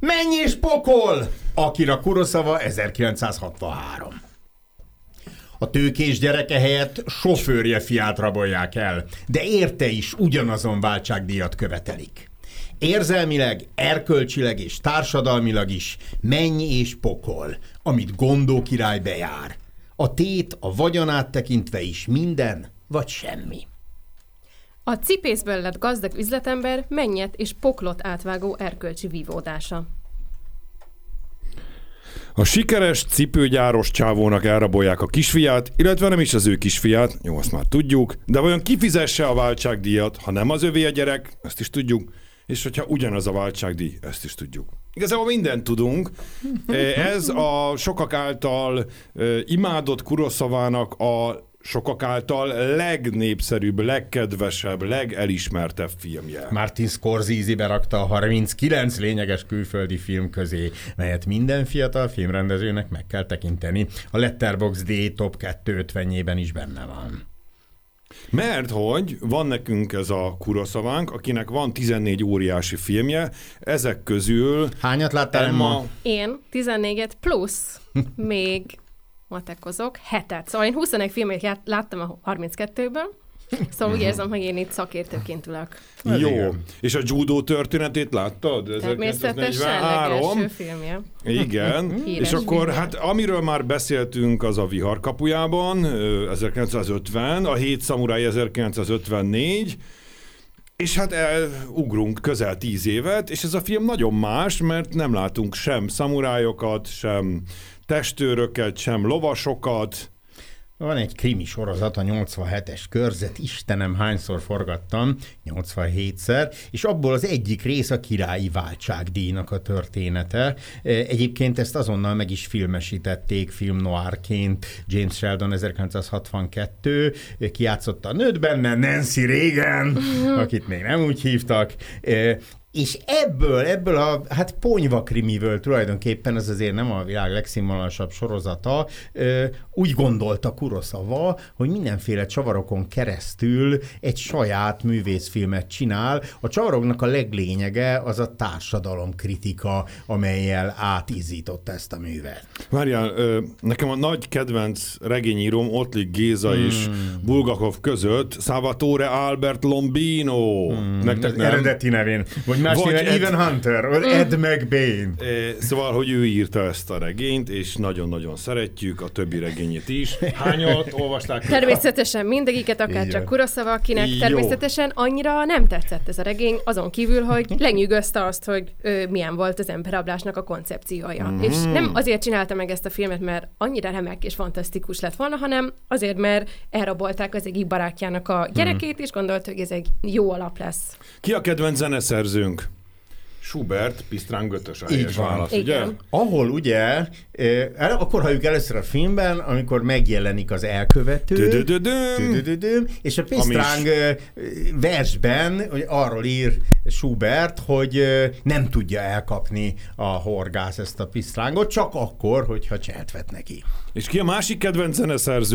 Menj és pokol! Akira Kurosawa 1963. A tőkés gyereke helyett sofőrje fiát rabolják el, de érte is ugyanazon váltságdíjat követelik. Érzelmileg, erkölcsileg és társadalmilag is menny és pokol, amit Gondó király bejár. A tét a vagyonát tekintve is minden vagy semmi. A cipészből lett gazdag üzletember mennyet és poklot átvágó erkölcsi vívódása. A sikeres cipőgyáros csávónak elrabolják a kisfiát, illetve nem is az ő kisfiát, jó, azt már tudjuk, de vajon kifizesse a váltságdíjat, ha nem az övé a gyerek, ezt is tudjuk, és hogyha ugyanaz a váltságdíj, ezt is tudjuk. Igazából mindent tudunk. Ez a sokak által imádott Kurosavának a sokak által legnépszerűbb, legkedvesebb, legelismertebb filmje. Martin Scorsese berakta a 39 lényeges külföldi film közé, melyet minden fiatal filmrendezőnek meg kell tekinteni. A Letterboxd Top 250-jében is benne van. Mert hogy van nekünk ez a Kurosawánk, akinek van 14 óriási filmje, ezek közül... Hányat láttál, Emma? Én 14-et plusz még matekozok, 7-et. Szóval én 21 filmet láttam a 32-ből, szóval úgy érzem, hogy én itt szakértőként ülök. Jó. Igen. És a judó történetét láttad? Természetesen, legelső filmje. Igen. És akkor, filmje. Hát amiről már beszéltünk, az a Vihar kapujában, 1950, a 7 szamuráj 1954, és hát ugrunk közel 10 évet, és ez a film nagyon más, mert nem látunk sem szamurájokat, sem testőröket, sem lovasokat. Van egy krimi sorozat, a 87-es Körzet, Istenem, hányszor forgattam, 87-szer, és abból az egyik rész a királyi váltságdíjnak a története. Egyébként ezt azonnal meg is filmesítették film noirként. James Sheldon 1962 kijátszotta a nőt benne, Nancy Reagan, akit még nem úgy hívtak, és ebből a ponyva krimiből tulajdonképpen, ez azért nem a világ legszínvonalasabb sorozata, úgy gondolta Kurosawa, hogy mindenféle csavarokon keresztül egy saját művészfilmet csinál. A csavaroknak a leglényege az a társadalomkritika, amellyel átízította ezt a művet. Várjál, nekem a nagy kedvenc regényíróm Ottlik Géza és Bulgakov között Salvatore Albert Lombino. Nektek nem? Eredeti nevén. Vagy más néven Evan Hunter, vagy Ed McBain. Szóval, hogy ő írta ezt a regényt, és nagyon-nagyon szeretjük a többi regényét is. Hányat olvasták? Természetesen mindegyiket, akár csak Kurosawa, akinek természetesen annyira nem tetszett ez a regény, azon kívül, hogy lenyűgözte azt, hogy milyen volt az emberrablásnak a koncepciója. És nem azért csinálta meg ezt a filmet, mert annyira remek és fantasztikus lett volna, hanem azért, mert elrabolták az egyik barátjának a gyerekét, és gondolta, hogy ez egy jó alap lesz. Ki a kedvenc zeneszerzőnk? Schubert, Pisztrán Götös a helyes válasz, ugye? Ahol ugye, akkor halljuk először a filmben, amikor megjelenik az elkövető, és a Pisztráng versben arról ír Schubert, hogy nem tudja elkapni a horgász ezt a Pisztrángot, csak akkor, hogyha cselt vet neki. És ki a másik kedvenc zeneszerző?